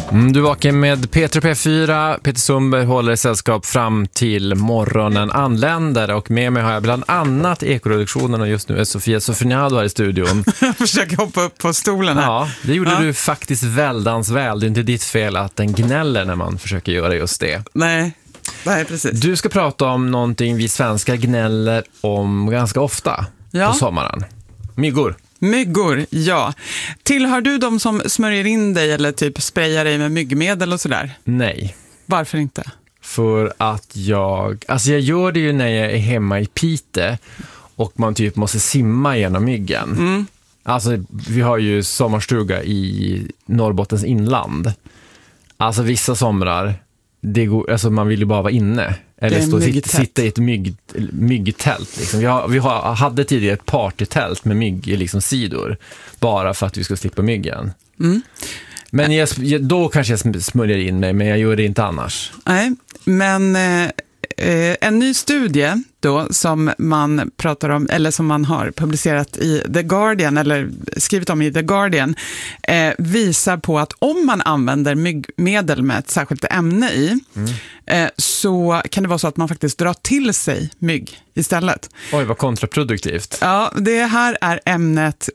Du vakar med Peter P4. Peter Sundberg håller sällskap fram till morgonen anländer. Och med mig har jag bland annat ekoreduktionen, och just nu är Sofia Sofriniado här i studion. Jag försöker hoppa upp på stolen här. Ja, det gjorde du faktiskt väldans väl. Det är inte ditt fel att den gnäller när man försöker göra just det. Nej, precis. Du ska prata om någonting vi svenskar gnäller om ganska ofta på sommaren. Myggor. Myggor, ja. Tillhör du de som smörjer in dig eller typ sprayar dig med myggmedel och sådär? Nej. Varför inte? För att jag gör det ju när jag är hemma i Pite och man typ måste simma genom myggen. Mm. Alltså vi har ju sommarstuga i Norrbottens inland. Alltså vissa somrar, det går, alltså man vill ju bara vara inne. Eller sitta i ett myggtält. Liksom. Vi hade tidigare ett partytält med mygg i liksom sidor. Bara för att vi skulle slippa myggen. Mm. Men då kanske jag smörjer in mig, men jag gör det inte annars. Nej, men en ny studie då som man pratar om, eller som man har publicerat i The Guardian, eller skrivit om i The Guardian, visar på att om man använder myggmedel med ett särskilt ämne i, så kan det vara så att man faktiskt drar till sig mygg istället. Oj, vad kontraproduktivt. Ja, det här är ämnet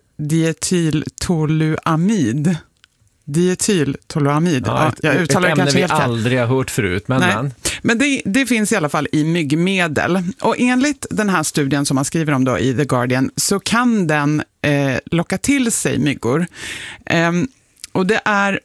dietyltoluamid. Dietyltoluamid. Ja, jag uttalar det kanske helt ett ämne vi aldrig har hört förut. Men det finns i alla fall i myggmedel. Och enligt den här studien som man skriver om då i The Guardian så kan den locka till sig myggor. Och det är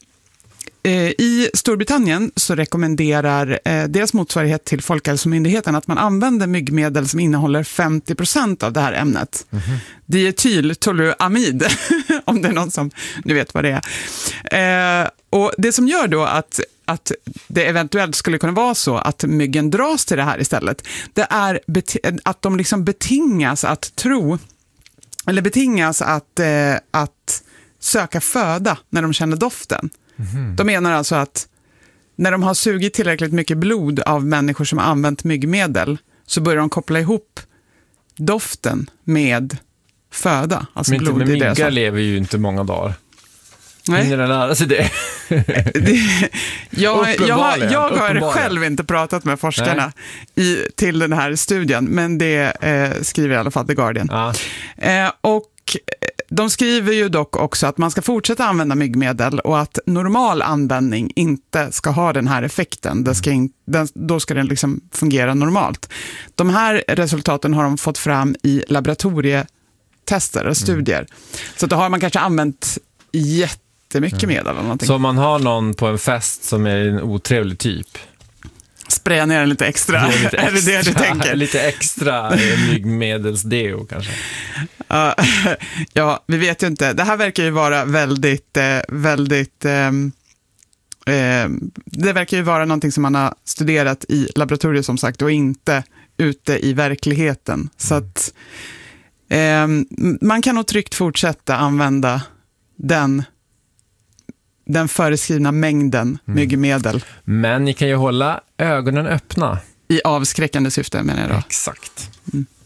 i Storbritannien så rekommenderar deras motsvarighet till Folkhälsomyndigheten att man använder myggmedel som innehåller 50% av det här ämnet. Dietyltoluamid, om det är någon som nu vet vad det är. Och det som gör då att det eventuellt skulle kunna vara så att myggen dras till det här istället, det är att de liksom betingas att söka föda när de känner doften. De menar alltså att när de har sugit tillräckligt mycket blod av människor som har använt myggmedel så börjar de koppla ihop doften med föda. Alltså men blod. Men myggar lever ju inte många dagar. Nej. Hinner den lära sig det? Jag har själv inte pratat med forskarna till den här studien, men det skriver i alla fall The Guardian. Ja. Och de skriver ju dock också att man ska fortsätta använda myggmedel och att normal användning inte ska ha den här effekten. Då ska den liksom fungera normalt. De här resultaten har de fått fram i laboratorietester och studier. Så då har man kanske använt jättemycket medel eller någonting. Så om man har någon på en fest som är en otrevlig typ, spraya ner den lite extra. Är det det du tänker? Lite extra myggmedelsdeo kanske. Ja, vi vet ju inte. Det här verkar ju vara det verkar ju vara någonting som man har studerat i laboratoriet som sagt och inte ute i verkligheten. Så att man kan nog tryggt fortsätta använda den föreskrivna mängden myggmedel. Men ni kan ju hålla ögonen öppna. I avskräckande syfte menar jag då. Exakt.